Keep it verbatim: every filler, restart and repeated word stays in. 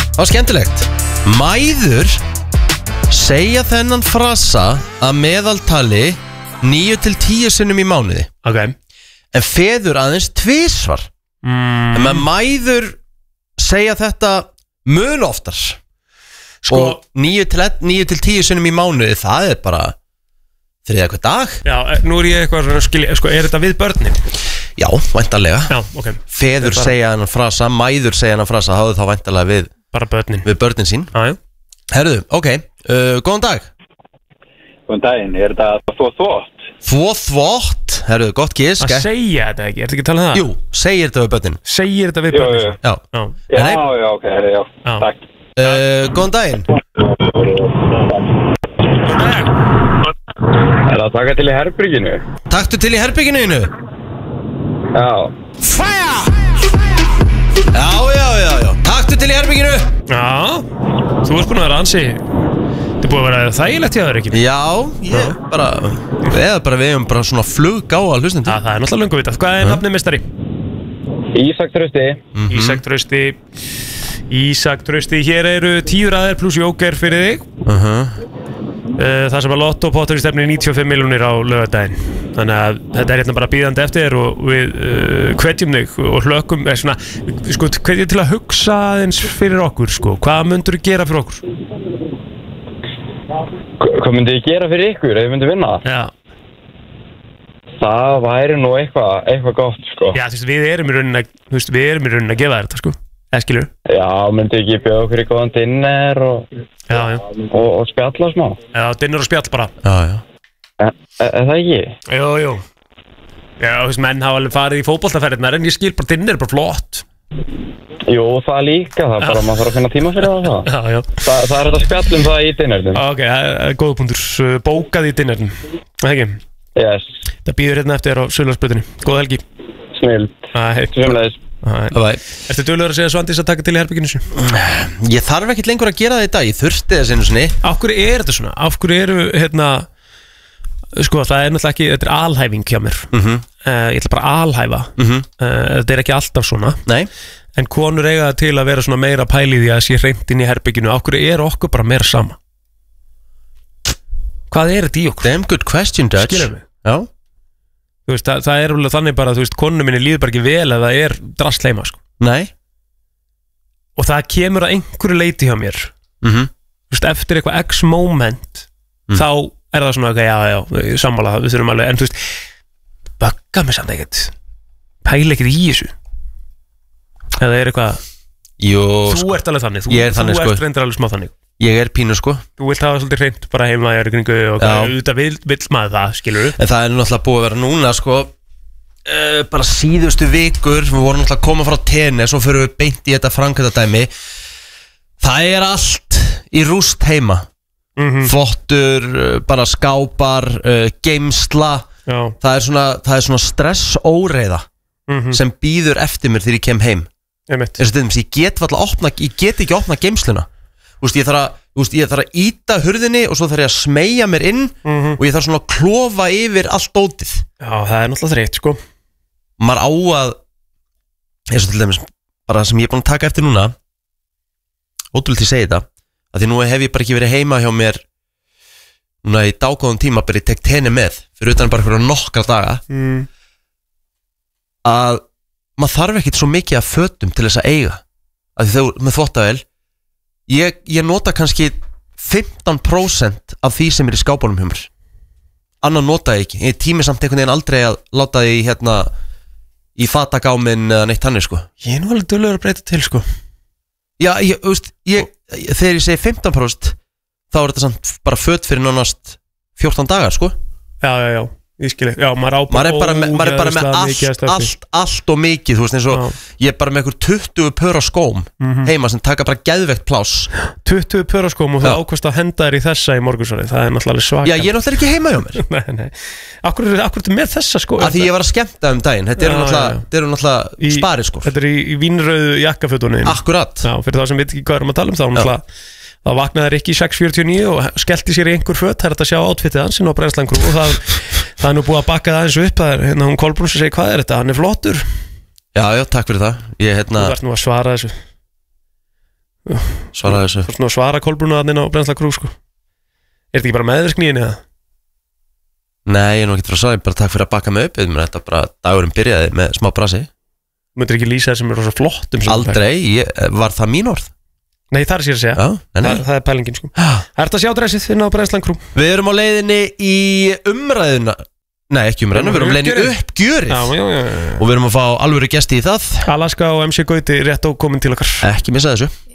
Það var skemmtilegt. Mæður segja þennan frasa að meðaltali níu til tíu sinnum í mánuði. Ok. En feður aðeins tvisvar. mm. En með mæður segja þetta mun oftar. Sko, og níu til tíu sinnum í mánuði, það er bara þriðja hver dag. Já, nú er ég eitthvað að skilja, sko, er þetta við börnin? Já, væntanlega. Já, ok. Feður bara... segja hennan frasa, mæður segja hennan frasa, hafðu þá væntanlega við bara börnin, við börnin sín. Já, já. Herðu, ok, uh, góðan dag. Góðan daginn, er þetta þvó þvótt? Þvó þvótt, herðu, gott gísk. Að segja þetta ekki, ertu ekki að tala um það? Jú, segir þetta við börnin. Segir þetta við börnin? Jú, jú. Já. Já, já, já, ok, já, já. Takk. Uh, góðan daginn. Er það taka til í herbygginu? Taktu til í herbygginu innu? Já. Fire! Já, já, já, já. Taktu til í herbygginu. Já, þú ert búin að vera ansi. Þetta er búin að vera þægilegt hjá þér, ekki? Já, ég bara eða bara við hefum bara svona flug á að hlustum til. Já, það er náttúrulega löngu vitað. Hvað er nafnið meistari? Ísak Trausti. mm-hmm. Ísak Trausti. Ísak Trausti, hér eru tíu raðir pluss jóker fyrir þig. uh-huh. Það sem að Lotto Potter í stefni níutíu og fimm milljónir á laugardaginn. Þannig að þetta er hérna bara bíðandi eftir og við uh, hvetjum þig og hlökkum er svona, sko, hvetjum til að hugsa aðeins fyrir okkur, sko. Hvað myndur þú gera fyrir okkur? Hvað myndi ég gera fyrir ykkur ef ég myndi vinna? Já. Það væri nú eitthvað eitthvað gott, sko. Já, þú veist, við erum í rauninni að, þú veist, við erum í rauninni að gefa þér þetta, sko. Eða skilur? Já, myndi ekki bjóða okkur í góðan dinner og, já, já. og, og spjalla smá. Já, dinner og spjall bara. Já, já. Er, er það ekki? Jú, jú. Já, þú veist, menn hafa alveg farið í fótboltaferðirnar en ég skil bara dinner er bara flott. Jú, það líka, það er bara maður þarf að finna tíma fyrir það. Já, já. Þa, það er þetta spjallum það í dinnerinn. Ok, það er góða punktur. Bókað í dinnerinn. Það ekki? Yes. Það býður hérna eftir á Suðurlandsbrautinni. Góða helgi. Snild. Sömuleiðis. Ertu duglegur að segja Svandís að taka til í herbygginu sinni? Ég þarf ekkert lengur að gera það í dag. Ég þurfti það sinu sinni. Af hverju er þetta svona? Af hverju eru, hérna, sko, það er náttúrulega ekki, þetta er alhæfing hjá mér. mm-hmm. uh, Ég ætla bara að alhæfa. mm-hmm. uh, Þetta er ekki alltaf svona. Nei. En konur eiga til að vera svona meira pælið í að sé hreint inn í herbygginu. Af hverju er okkur bara meira sama? Hvað er þetta í okkur? Damn good question, Dutch. Skilur við? Já. Þú veist, það, það er alveg þannig bara, þú veist, konunum minni líður bara ekki vel að það er drast heima, sko. Nei. Og það kemur að einhverju leiti hjá mér. mm-hmm. Þú veist, eftir eitthvað X moment mm. þá er það svona, ok, já, já, sammála það, við þurfum alveg, en þú veist, bögga mig samt ekkert, pæla ekkert í þessu. Eða er eitthvað, Jú, þú sko. ert alveg þannig, þú, Ég er þannig, þú sko. ert reyndar alveg smá þannig. Ég er pínu, sko. Þú vilt hafa svolítið hreint bara heima í örgringu og auðvitað vill, vill maður það, skilur þú? En það er náttúrulega búið að vera núna, sko, uh, bara síðustu vikur, við vorum náttúrulega að koma frá tenni, svo fyrir við beint í þetta framkvæmdadæmi. Það er allt í rúst heima. Mm-hmm. Þvottur, uh, bara skápar, uh, geimsla. Já. Það er svona, það er svona stressóreiða mm-hmm. sem býður eftir mér þegar ég kem heim. Einmitt. Ég get, opna, ég get ekki opna geimsluna. Úst, ég þarf að, úst, ég þarf að íta hurðinni og svo þarf ég að smeygja mér inn mm-hmm. og ég þarf svona að klofa yfir allt dótið. Já, það er náttúrulega þreytt, sko. Maður á að, eins og til dæmis, bara sem ég er búin að taka eftir núna, ótrúlega til að segja þetta, að því nú hef ég bara ekki verið heima hjá mér, núna í dágóðum tíma, bara ég tek tenni með, fyrir utan bara fyrir nokkra daga, mm. að maður þarf ekkert svo mikið af fötum til þess að eiga. Að því þegar með þvottavél, Ég, ég nota kannski fimmtán prósent af því sem er í skápunum hjá mér. Annar nota ég ekki. Ég tími samt einhvern veginn aldrei að láta því hérna í fatagáminn eða neitt hannig, sko. Ég er nú alveg duglegur að breyta til, sko. Já, ég, þú veist, ég, þegar ég segi fimmtán prósent þá er þetta samt bara föt fyrir nánast fjórtán dagar, sko. Já, já, já. Ég skilji, já, maður á maður er bara með, maður er bara með allt, allt, allt og mikið, þú veist, eins og já. Ég er bara með einhver tuttugu pör á skóm mm-hmm. heima sem taka bara geðveikt pláss. tuttugu pör á skóm og það ákvæmst að henda þér í þessa í morgunsárið, það er náttúrulega svaka. Já, ég er náttúrulega ekki heima hjá mér. Nei, nei, akkur er þetta með þessa skó? Af því ég var að skemmta um daginn, þetta eru náttúrulega, þetta eru náttúrulega spariskór. Þetta er í, í vínrauðu jakkafötunni. Akkurat. Já, fyrir það sem veit ekki hvað erum að tala um þá, náttúrulega. Það vaknaði Rikki í sex fjörutíu og níu og skellti sér í einhver föt. Það er þetta að sjá átfittið hans inn á Brennslan Crew og það, það er nú búið að bakka það eins og upp. Það er hérna hún Kolbrún sem segir, hvað er þetta? Hann er flottur. Já, já, takk fyrir það. Ég, hérna... Þú þarf nú að svara þessu. svara þessu Þú veist, svara Kolbrúnu að inn á Brennsla Crew, sko Er þetta ekki bara meðvirkni í henni, eða? Nei, ég er nú ekki fyrir að sagja, bara takk fyrir að baka mig upp Þetta er bara dagurinn byrjaði með smá brasi Möndur ekki lýsa þessum er rosa flott um Aldrei, ég, var það mín orð? Nei, það er sér að segja Já, nei, nei. Það, það er pælingin, sko Það ert að sjá dressið inn á Brennslan Crew Við erum á leiðinni í umræðuna Nei, ekki umræðinu, við erum á leiðinni í uppgjörið Já, já, já, já Og við erum að fá alvöru gesti í það Alaska og M C Gauti rétt og komin til okkar Ekki missa þessu